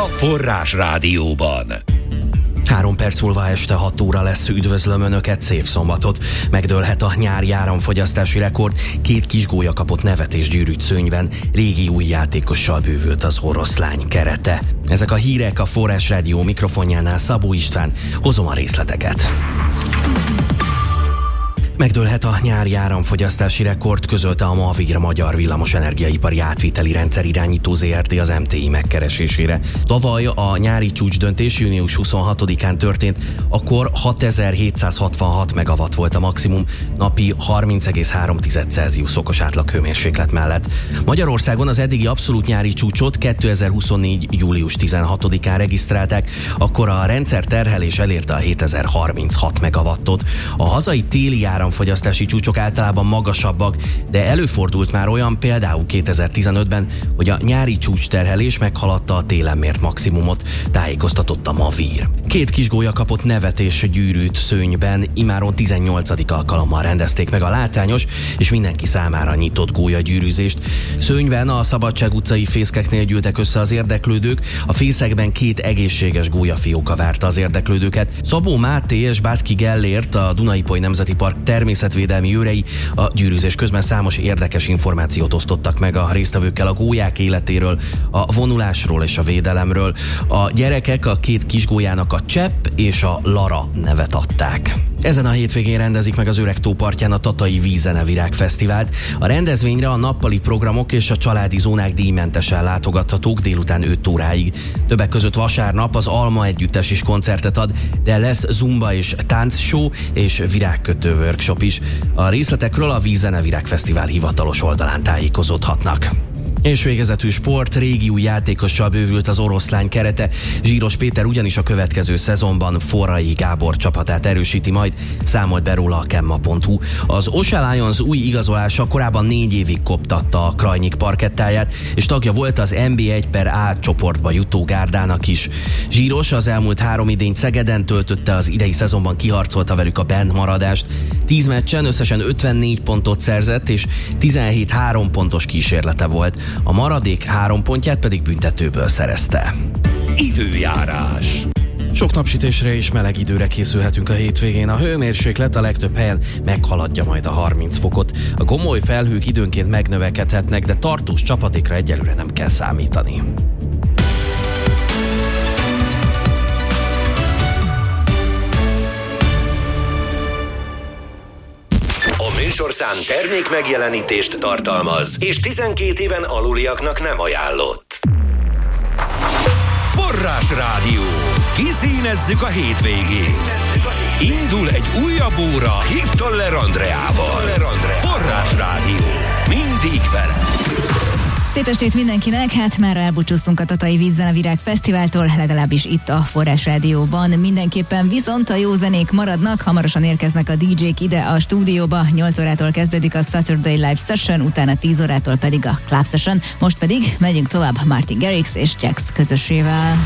Forrás Rádióban. 3 perc múlva este 6 óra lesz, üdvözlöm Önöket, szép szombatot. Megdőlhet a nyári áramfogyasztási rekord, 2 kisgólya kapott nevet és gyűrűt szőnyben, régi új játékossal bővült az oroszlány kerete. Ezek a hírek a Forrás Rádió mikrofonjánál, Szabó István, hozom a részleteket. Megdőlhet a nyári áramfogyasztási rekord, közölte a Mavir Magyar Villamos Energiaipari Átviteli Rendszer irányító Zrt. Az MTI megkeresésére. Tavaly a nyári csúcsdöntés június 26-án történt, akkor 6766 megawatt volt a maximum, napi 30,3 Celsius fokos átlag hőmérséklet mellett. Magyarországon az eddigi abszolút nyári csúcsot 2024. július 16-án regisztrálták, akkor a rendszer terhelés elérte a 7036 megawattot. A hazai téli áramfogyasztási csúcsok általában magasabbak, de előfordult már olyan, például 2015-ben, hogy a nyári csúcsterhelés meghaladta a télen mért maximumot, tájékoztatott a Mavir. 2 kisgólya kapott nevet és gyűrűt szőnyben, imáron 18. alkalommal rendezték meg a látványos és mindenki számára nyitott gólyagyűrűzést. Szőnyben a Szabadság utcai fészkeknél gyűltek össze az érdeklődők, a fészekben 2 egészséges gólyafióka várta az érdeklődőket. Szabó Máté és Bátki Gellért, a Duna-Ipoly Nemzeti Park természetvédelmi őrei a gyűrűzés közben számos érdekes információt osztottak meg a résztvevőkkel a gólyák életéről, a vonulásról és a védelemről. A gyerekek a 2 kisgólyának a Csepp és a Lara nevet adták. Ezen a hétvégén rendezik meg az Öreg tó partján a Tatai Vízzenevirág Fesztivált. A rendezvényre a nappali programok és a családi zónák díjmentesen látogathatók délután 5 óráig. Többek között vasárnap az Alma Együttes is koncertet ad, de lesz zumba és táncshow és virágkötő workshop is. A részletekről a Vízzenevirág Fesztivál hivatalos oldalán tájékozódhatnak. És végezetül sport, régi új játékossal bővült az oroszlány kerete. Zsíros Péter ugyanis a következő szezonban Forrai Gábor csapatát erősíti majd, számolt be róla a Kemma.hu. Az Osha Lions új igazolása korábban 4 évig koptatta a Krajnyik parkettáját, és tagja volt az NB1/A csoportba jutó gárdának is. Zsíros az elmúlt 3 idényt Szegeden töltötte, az idei szezonban kiharcolta velük a bentmaradást. 10 meccsen összesen 54 pontot szerzett, és 17 3 pontos kísérlete volt. A maradék 3 pontját pedig büntetőből szerezte. Időjárás. Sok napsütésre és meleg időre készülhetünk a hétvégén. A hőmérséklet a legtöbb helyen meghaladja majd a 30 fokot. A gomoly felhők időnként megnövekedhetnek, de tartós csapadékra egyelőre nem kell számítani. A műsorszám termék megjelenítést tartalmaz, és 12 éven aluliaknak nem ajánlott. Forrás Rádió. Kiszínezzük a hétvégét. Indul egy újabb óra Hittoller Andreával. Forrás Rádió. Mindig vele. Szép estét mindenkinek, hát már elbúcsúztunk a Tatai Vízzenevirág Fesztiváltól, legalábbis itt a Forrás Rádióban. Mindenképpen viszont a jó zenék maradnak, hamarosan érkeznek a DJ-k ide a stúdióba, 8 órától kezdődik a Saturday Live Session, utána 10 órától pedig a Club Session, most pedig megyünk tovább Martin Garrix és Jax közösével.